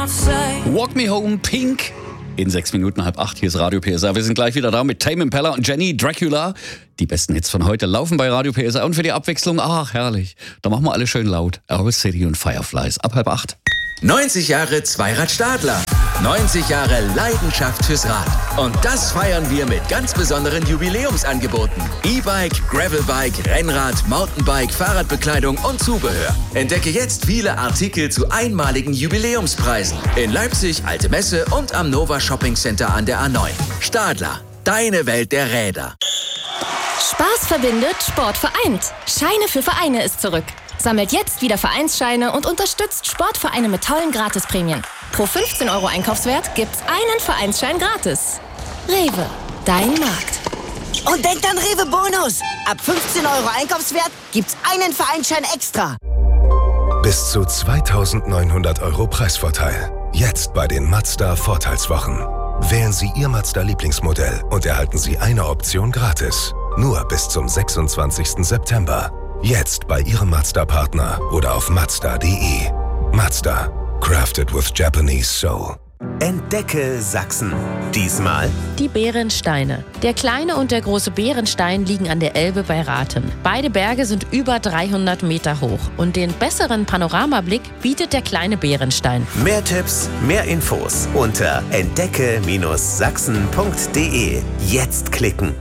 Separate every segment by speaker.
Speaker 1: Walk Me Home, Pink. In 6 Minuten 7:30, hier ist Radio PSR. Wir sind gleich wieder da mit Tame Impala und Jenny Dracula. Die besten Hits von heute laufen bei Radio PSR. Und für die Abwechslung, ach herrlich, da machen wir alle schön laut. Aero City und Fireflies ab 7:30.
Speaker 2: 90 Jahre Zweirad-Stadler. 90 Jahre Leidenschaft fürs Rad. Und das feiern wir mit ganz besonderen Jubiläumsangeboten. E-Bike, Gravelbike, Rennrad, Mountainbike, Fahrradbekleidung und Zubehör. Entdecke jetzt viele Artikel zu einmaligen Jubiläumspreisen. In Leipzig, Alte Messe und am Nova Shopping Center an der A9. Stadler, deine Welt der Räder.
Speaker 3: Spaß verbindet, Sport vereint. Scheine für Vereine ist zurück. Sammelt jetzt wieder Vereinsscheine und unterstützt Sportvereine mit tollen Gratisprämien. Pro 15 € Einkaufswert gibt's einen Vereinsschein gratis. Rewe, dein Markt.
Speaker 4: Und denkt an Rewe Bonus. Ab 15 € Einkaufswert gibt's einen Vereinsschein extra.
Speaker 5: Bis zu 2.900 € Preisvorteil. Jetzt bei den Mazda Vorteilswochen. Wählen Sie Ihr Mazda-Lieblingsmodell und erhalten Sie eine Option gratis. Nur bis zum 26. September. Jetzt bei Ihrem Mazda-Partner oder auf Mazda.de. Mazda. Crafted with Japanese soul.
Speaker 6: Entdecke Sachsen. Diesmal
Speaker 7: die Bärensteine. Der kleine und der große Bärenstein liegen an der Elbe bei Rathen. Beide Berge sind über 300 Meter hoch und den besseren Panoramablick bietet der kleine Bärenstein.
Speaker 6: Mehr Tipps, mehr Infos unter entdecke-sachsen.de. Jetzt klicken.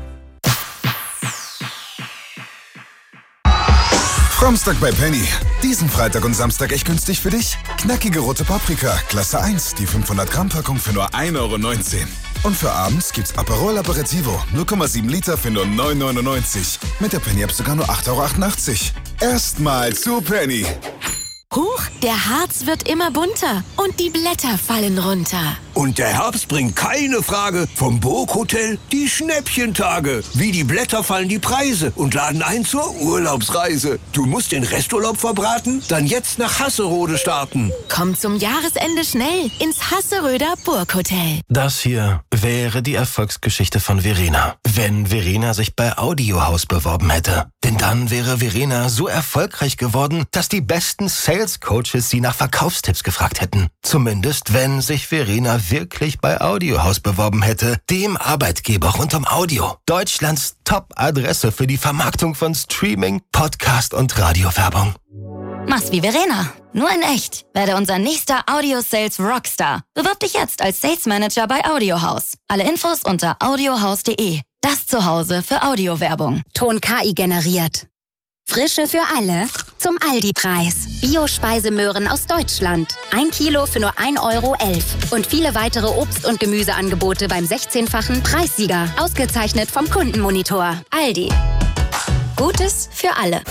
Speaker 8: Samstag bei Penny. Diesen Freitag und Samstag echt günstig für dich. Knackige rote Paprika, Klasse 1, die 500-Gramm-Packung für nur 1,19 €. Und für abends gibt's Aperol Aperitivo, 0,7 Liter für nur 9,99 €. Mit der Penny-App sogar nur 8,88 €. Erstmal zu Penny.
Speaker 9: Huch, der Harz wird immer bunter und die Blätter fallen runter.
Speaker 10: Und der Herbst bringt keine Frage vom Burghotel die Schnäppchentage. Wie die Blätter fallen die Preise und laden ein zur Urlaubsreise. Du musst den Resturlaub verbraten? Dann jetzt nach Hasserode starten.
Speaker 9: Komm zum Jahresende schnell ins Hasseröder Burghotel.
Speaker 11: Das hier wäre die Erfolgsgeschichte von Verena, wenn Verena sich bei Audiohaus beworben hätte. Denn dann wäre Verena so erfolgreich geworden, dass die besten Sales-Coaches sie nach Verkaufstipps gefragt hätten. Zumindest, wenn sich Verena wirklich bei Audiohaus beworben hätte, dem Arbeitgeber rund um Audio. Deutschlands Top-Adresse für die Vermarktung von Streaming, Podcast und Radiowerbung.
Speaker 12: Mach's wie Verena, nur in echt. Werde unser nächster Audio-Sales Rockstar. Bewirb dich jetzt als Sales Manager bei Audiohaus. Alle Infos unter audiohaus.de. Das Zuhause für Audiowerbung.
Speaker 13: Ton KI generiert. Frische für alle zum Aldi-Preis. Bio-Speisemöhren aus Deutschland. 1 Kilo für nur 1,11 € Und viele weitere Obst- und Gemüseangebote beim 16-fachen Preissieger. Ausgezeichnet vom Kundenmonitor. Aldi. Gutes für alle.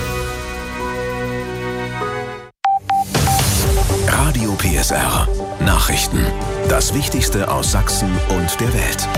Speaker 5: Radio PSR. Nachrichten. Das Wichtigste aus Sachsen und der Welt.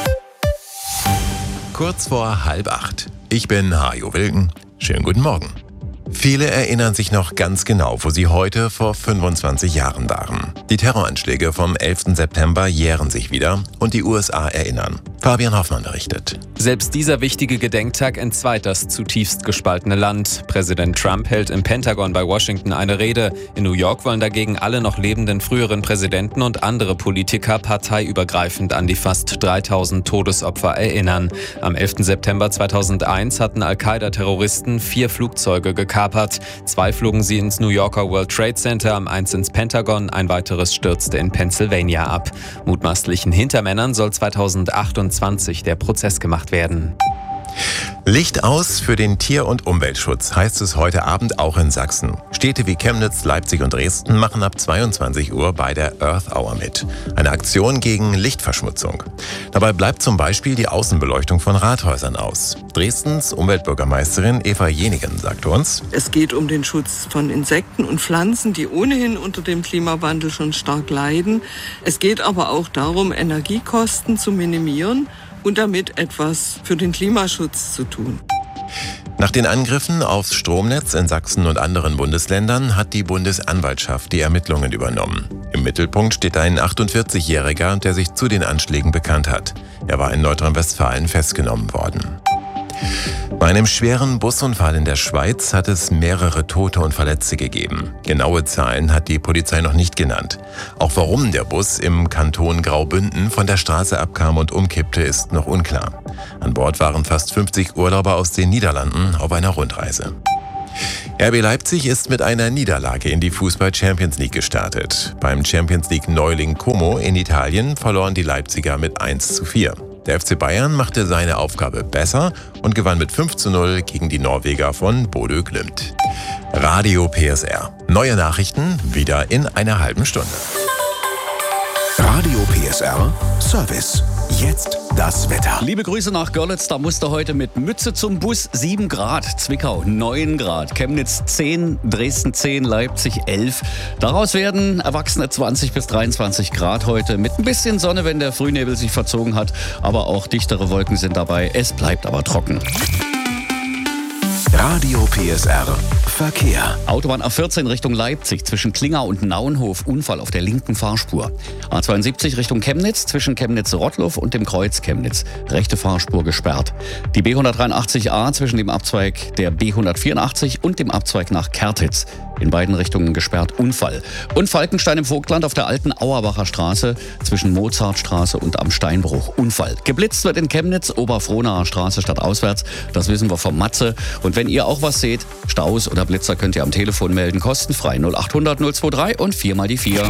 Speaker 14: Kurz vor 7:30. Ich bin Hajo Wilken. Schönen guten Morgen. Viele erinnern sich noch ganz genau, wo sie heute vor 25 Jahren waren. Die Terroranschläge vom 11. September jähren sich wieder und die USA erinnern. Fabian Hoffmann berichtet.
Speaker 15: Selbst dieser wichtige Gedenktag entzweit das zutiefst gespaltene Land. Präsident Trump hält im Pentagon bei Washington eine Rede. In New York wollen dagegen alle noch lebenden früheren Präsidenten und andere Politiker parteiübergreifend an die fast 3000 Todesopfer erinnern. Am 11. September 2001 hatten Al-Qaida-Terroristen 4 Flugzeuge gekapert. 2 flogen sie ins New Yorker World Trade Center, 1 ins Pentagon, ein weiteres stürzte in Pennsylvania ab. Mutmaßlichen Hintermännern soll 2028 der Prozess gemacht werden.
Speaker 14: Licht aus für den Tier- und Umweltschutz, heißt es heute Abend auch in Sachsen. Städte wie Chemnitz, Leipzig und Dresden machen ab 22 Uhr bei der Earth Hour mit. Eine Aktion gegen Lichtverschmutzung. Dabei bleibt zum Beispiel die Außenbeleuchtung von Rathäusern aus. Dresdens Umweltbürgermeisterin Eva Jenigen sagt uns:
Speaker 16: Es geht um den Schutz von Insekten und Pflanzen, die ohnehin unter dem Klimawandel schon stark leiden. Es geht aber auch darum, Energiekosten zu minimieren und damit etwas für den Klimaschutz zu tun.
Speaker 14: Nach den Angriffen aufs Stromnetz in Sachsen und anderen Bundesländern hat die Bundesanwaltschaft die Ermittlungen übernommen. Im Mittelpunkt steht ein 48-Jähriger, der sich zu den Anschlägen bekannt hat. Er war in Nordrhein-Westfalen festgenommen worden. Bei einem schweren Busunfall in der Schweiz hat es mehrere Tote und Verletzte gegeben. Genaue Zahlen hat die Polizei noch nicht genannt. Auch warum der Bus im Kanton Graubünden von der Straße abkam und umkippte, ist noch unklar. An Bord waren fast 50 Urlauber aus den Niederlanden auf einer Rundreise. RB Leipzig ist mit einer Niederlage in die Fußball-Champions League gestartet. Beim Champions League-Neuling Como in Italien verloren die Leipziger mit 1:4. Der FC Bayern machte seine Aufgabe besser und gewann mit 5:0 gegen die Norweger von Bodø Glimt. Radio PSR. Neue Nachrichten wieder in einer halben Stunde.
Speaker 17: Radio PSR Service. Jetzt das Wetter.
Speaker 1: Liebe Grüße nach Görlitz, da musste heute mit Mütze zum Bus 7 Grad, Zwickau 9 Grad, Chemnitz 10, Dresden 10, Leipzig 11. Daraus werden Erwachsene 20 bis 23 Grad heute mit ein bisschen Sonne, wenn der Frühnebel sich verzogen hat, aber auch dichtere Wolken sind dabei. Es bleibt aber trocken.
Speaker 17: Radio PSR Verkehr.
Speaker 1: Autobahn A14 Richtung Leipzig zwischen Klingau und Naunhof, Unfall auf der linken Fahrspur. A72 Richtung Chemnitz zwischen Chemnitz-Rottloff und dem Kreuz Chemnitz. Rechte Fahrspur gesperrt. Die B183a zwischen dem Abzweig der B184 und dem Abzweig nach Kertitz. In beiden Richtungen gesperrt, Unfall. Und Falkenstein im Vogtland auf der alten Auerbacher Straße zwischen Mozartstraße und am Steinbruch. Unfall. Geblitzt wird in Chemnitz, Oberfrohnaer Straße stadtauswärts. Das wissen wir vom Matze. Und wenn ihr auch was seht, Staus oder Blitzer, könnt ihr am Telefon melden. Kostenfrei 0800 023 und 4 mal die 4.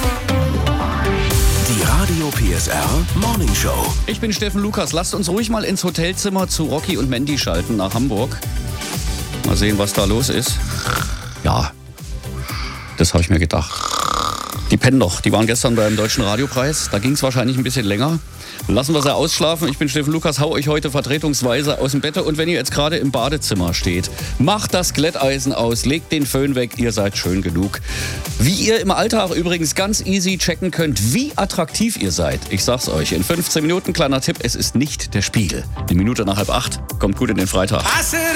Speaker 17: Die Radio PSR Morning Show.
Speaker 1: Ich bin Steffen Lukas. Lasst uns ruhig mal ins Hotelzimmer zu Rocky und Mandy schalten nach Hamburg. Mal sehen, was da los ist. Ja, das habe ich mir gedacht. Die pennen doch. Die waren gestern beim Deutschen Radiopreis. Da ging es wahrscheinlich ein bisschen länger. Lassen wir sie ausschlafen. Ich bin Steffen Lukas, hau euch heute vertretungsweise aus dem Bett. Und wenn ihr jetzt gerade im Badezimmer steht, macht das Glätteisen aus, legt den Föhn weg, ihr seid schön genug. Wie ihr im Alltag übrigens ganz easy checken könnt, wie attraktiv ihr seid. Ich sag's euch, in 15 Minuten, kleiner Tipp, es ist nicht der Spiegel. Die Minute nach 7:30, kommt gut in den Freitag.